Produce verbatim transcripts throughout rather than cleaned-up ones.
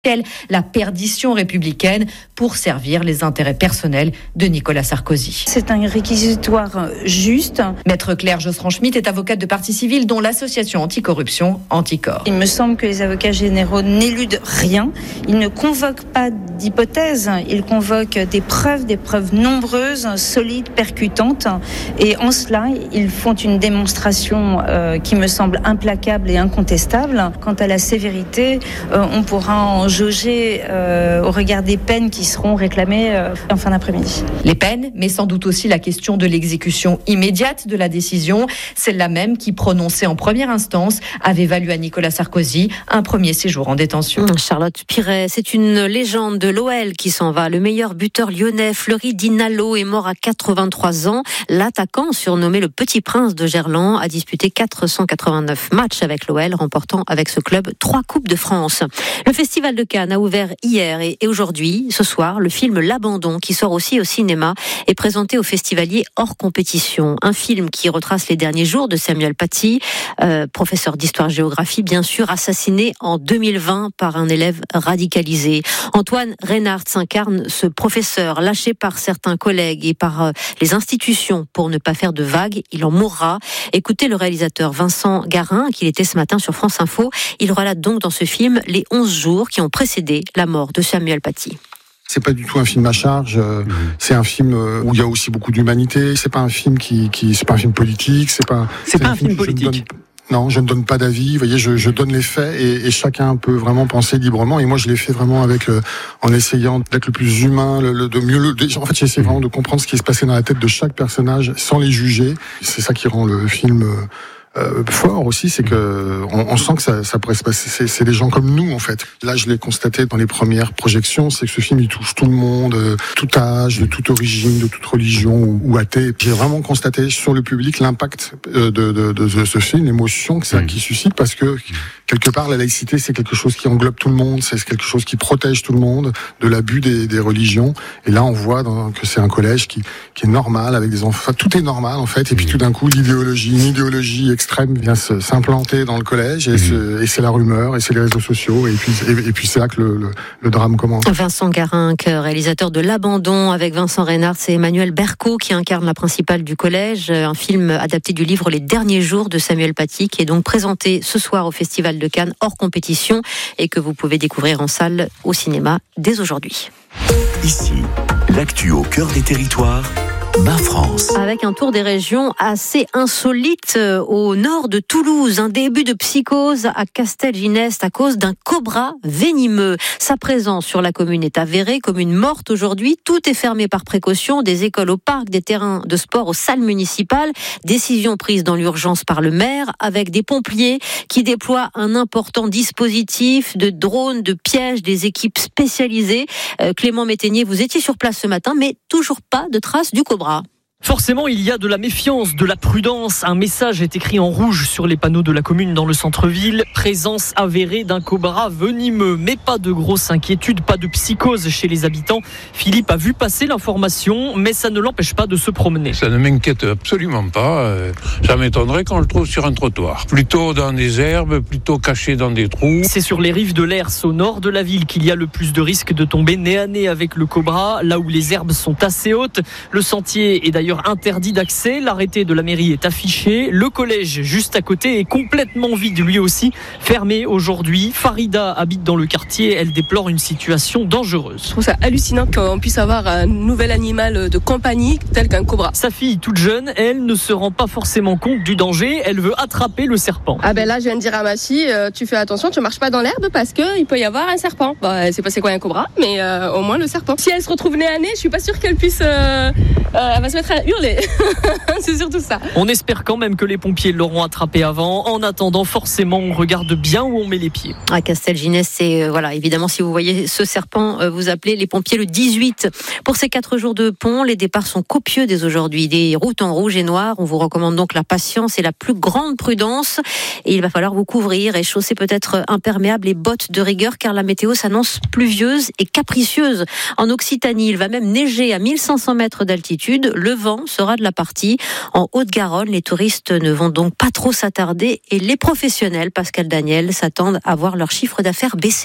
la perdition républicaine pour servir les intérêts personnels de Nicolas Sarkozy. C'est un réquisitoire juste. Maître Claire Josserand-Schmitt est avocate de partie civile dont l'association anticorruption Anticor. Il me semble que les avocats généraux n'éludent rien. Ils ne convoquent pas d'hypothèses. Ils convoquent des preuves, des preuves nombreuses, solides, percutantes. Et en cela, ils font une démonstration euh, qui me semble implacable et incontestable. Quant à la sévérité, euh, on pourra en jauger euh, au regard des peines qui seront réclamées euh, en fin d'après-midi. Les peines, mais sans doute aussi la question de l'exécution immédiate de la décision, celle-là même qui, prononcée en première instance, avait valu à Nicolas Sarkozy un premier séjour en détention. Charlotte Piret, c'est une légende de l'O L qui s'en va. Le meilleur buteur lyonnais, Fleury Dinalo, est mort à quatre-vingt-trois ans. L'attaquant, surnommé le Petit Prince de Gerland, a disputé quatre cent quatre-vingt-neuf matchs avec l'O L, remportant avec ce club trois Coupes de France. Le Festival de Cannes a ouvert hier et aujourd'hui, ce soir, le film L'Abandon, qui sort aussi au cinéma, est présenté aux festivaliers hors compétition. Un film qui retrace les derniers jours de Samuel Paty, euh, professeur d'histoire-géographie, bien sûr, assassiné en deux mille vingt par un élève radicalisé. Antoine Reinhardt incarne ce professeur lâché par certains collègues et par euh, les institutions pour ne pas faire de vagues. Il en mourra. Écoutez le réalisateur Vincent Garin, qu'il était ce matin sur France Info. Il relate donc dans ce film les onze jours qui ont précédé la mort de Samuel Paty. C'est pas du tout un film à charge. Mmh. C'est un film où il y a aussi beaucoup d'humanité. C'est pas un film qui, qui c'est pas un film politique. C'est pas. C'est, c'est pas un, un film, film politique. Non, je ne donne pas d'avis. Vous voyez, je, je donne les faits et, et chacun peut vraiment penser librement. Et moi, je l'ai fait vraiment avec, euh, en essayant d'être le plus humain, le, le, de mieux. Le, en fait, j'essaie vraiment de comprendre ce qui se passait dans la tête de chaque personnage sans les juger. C'est ça qui rend le film. Euh, Euh, fort aussi, c'est que on, on sent que ça, ça pourrait se passer. C'est, c'est des gens comme nous en fait. Là, je l'ai constaté dans les premières projections, c'est que ce film il touche tout le monde, euh, tout âge, de toute origine, de toute religion ou, ou athée. J'ai vraiment constaté sur le public l'impact euh, de, de, de, de ce film, l'émotion que ça qui suscite, parce que quelque part la laïcité c'est quelque chose qui englobe tout le monde, c'est quelque chose qui protège tout le monde de l'abus des, des religions. Et là, on voit dans, que c'est un collège qui, qui est normal avec des enfants. Enfin, tout est normal en fait. Et puis tout d'un coup, l'idéologie, une idéologie extrême vient se, s'implanter dans le collège et, mmh. ce, et c'est la rumeur et c'est les réseaux sociaux et puis, et, et puis c'est là que le, le, le drame commence. Vincent Garin, réalisateur de L'Abandon avec Vincent Reinhardt, c'est Emmanuel Berco qui incarne la principale du collège, un film adapté du livre Les Derniers Jours de Samuel Paty qui est donc présenté ce soir au Festival de Cannes hors compétition et que vous pouvez découvrir en salle au cinéma dès aujourd'hui. Ici, l'actu au cœur des territoires. Ma France. Avec un tour des régions assez insolite au nord de Toulouse. Un début de psychose à Castelginest à cause d'un cobra venimeux. Sa présence sur la commune est avérée, commune morte aujourd'hui. Tout est fermé par précaution, des écoles au parc, des terrains de sport aux salles municipales. Décision prise dans l'urgence par le maire avec des pompiers qui déploient un important dispositif de drones, de pièges, des équipes spécialisées. Euh, Clément Métainier, vous étiez sur place ce matin, mais toujours pas de traces du cobra. Forcément, il y a de la méfiance, de la prudence. Un message est écrit en rouge sur les panneaux de la commune dans le centre-ville. Présence avérée d'un cobra venimeux. Mais pas de grosse inquiétude, pas de psychose chez les habitants. Philippe a vu passer l'information, mais ça ne l'empêche pas de se promener. Ça ne m'inquiète absolument pas. Ça m'étonnerait qu'on le trouve sur un trottoir. Plutôt dans des herbes, plutôt caché dans des trous. C'est sur les rives de l'Hers, au nord de la ville, qu'il y a le plus de risques de tomber nez à nez avec le cobra. Là où les herbes sont assez hautes. Le sentier est d'ailleurs interdit d'accès, l'arrêté de la mairie est affiché, le collège juste à côté est complètement vide lui aussi, fermé aujourd'hui. Farida habite dans le quartier, elle déplore une situation dangereuse. Je trouve ça hallucinant qu'on puisse avoir un nouvel animal de compagnie tel qu'un cobra. Sa fille toute jeune, elle ne se rend pas forcément compte du danger, elle veut attraper le serpent. Ah ben là je viens de dire à ma fille, euh, tu fais attention, tu marches pas dans l'herbe parce qu'il peut y avoir un serpent. Bon, elle sait pas c'est quoi un cobra, mais euh, au moins le serpent. Si elle se retrouve nez à nez, je suis pas sûre qu'elle puisse... Euh, euh, elle va se mettre à hurler. C'est surtout ça. On espère quand même que les pompiers l'auront attrapé avant. En attendant, forcément, on regarde bien où on met les pieds. À Castelginest, c'est, euh, voilà, évidemment, si vous voyez ce serpent, euh, vous appelez les pompiers le dix-huit. Pour ces quatre jours de pont, les départs sont copieux dès aujourd'hui. Des routes en rouge et noir. On vous recommande donc la patience et la plus grande prudence. Et il va falloir vous couvrir et chausser peut-être imperméables et bottes de rigueur car la météo s'annonce pluvieuse et capricieuse. En Occitanie, il va même neiger à mille cinq cents mètres d'altitude. Le vent sera de la partie. En Haute-Garonne, les touristes ne vont donc pas trop s'attarder et les professionnels, Pascal Daniel, s'attendent à voir leur chiffre d'affaires baisser.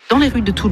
dans les rues de Toulouse.